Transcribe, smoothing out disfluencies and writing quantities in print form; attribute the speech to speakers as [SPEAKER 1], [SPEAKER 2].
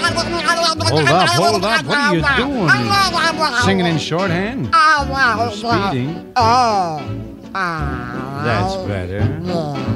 [SPEAKER 1] Hold up. What are you doing? Singing in shorthand? You're speeding. That's better.